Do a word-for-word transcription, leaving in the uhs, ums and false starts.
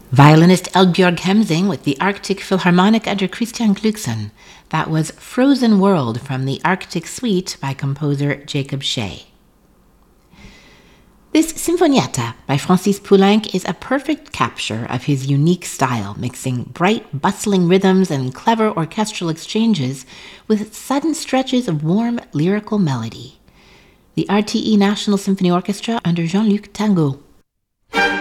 Violinist Elbjörg Hemsing with the Arctic Philharmonic under Christian Kluxen. That was Frozen World from the Arctic Suite by composer Jacob Shea. This Sinfonietta by Francis Poulenc is a perfect capture of his unique style, mixing bright, bustling rhythms and clever orchestral exchanges with sudden stretches of warm, lyrical melody. The R T E National Symphony Orchestra under Jean-Luc Tango.